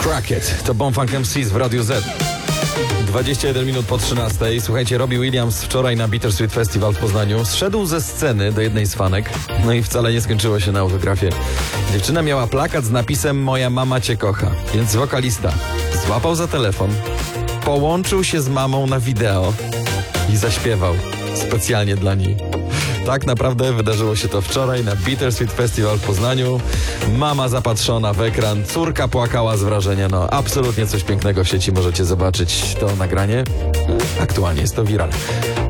Crack It. To Bomb Funk MCs w Radiu Z. 21 minut po 13. Słuchajcie, Robbie Williams wczoraj na Bittersweet Festival w Poznaniu zszedł ze sceny do jednej z fanek. No i wcale nie skończyło się na autografie. Dziewczyna miała plakat z napisem "Moja mama cię kocha", więc wokalista złapał za telefon, połączył się z mamą na wideo i zaśpiewał specjalnie dla niej. Tak naprawdę wydarzyło się to wczoraj na Bittersweet Festival w Poznaniu. Mama zapatrzona w ekran, córka płakała z wrażenia. No, absolutnie coś pięknego w sieci możecie zobaczyć. To nagranie aktualnie jest to viral.